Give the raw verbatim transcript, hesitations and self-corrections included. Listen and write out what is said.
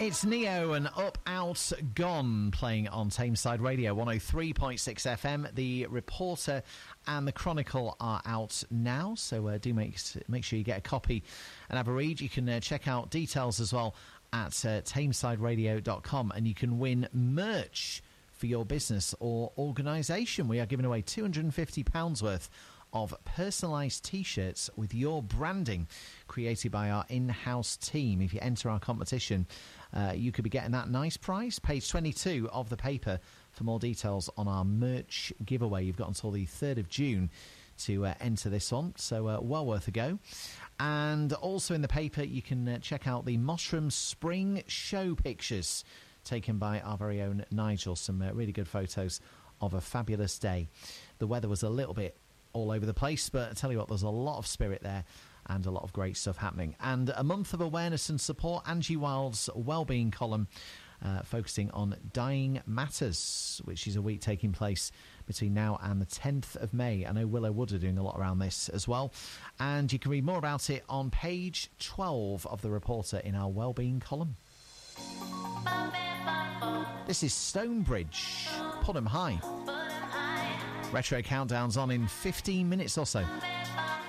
It's Neo and Up, Out, Gone playing on Tameside Radio, one oh three point six F M. The Reporter and the Chronicle are out now, so uh, do make make sure you get a copy and have a read. You can uh, check out details as well at uh, tameside radio dot com, and you can win merch for your business or organisation. We are giving away two hundred fifty pounds worth of personalised T-shirts with your branding created by our in-house team. If you enter our competition, uh, you could be getting that nice prize. Page twenty-two of the paper for more details on our merch giveaway. You've got until the third of June to uh, enter this one, so uh, well worth a go. And also in the paper, you can uh, check out the Mottram Spring Show pictures taken by our very own Nigel. Some uh, really good photos of a fabulous day. The weather was a little bit all over the place, but I tell you what, there's a lot of spirit there and a lot of great stuff happening. And a month of awareness and support, Angie Wild's Wellbeing column uh, focusing on Dying Matters, which is a week taking place between now and the tenth of May. I know Willow Wood are doing a lot around this as well, and you can read more about it on page twelve of the Reporter in our Wellbeing column. This is Stonebridge, Put 'em High. Retro Countdown's on in fifteen minutes or so.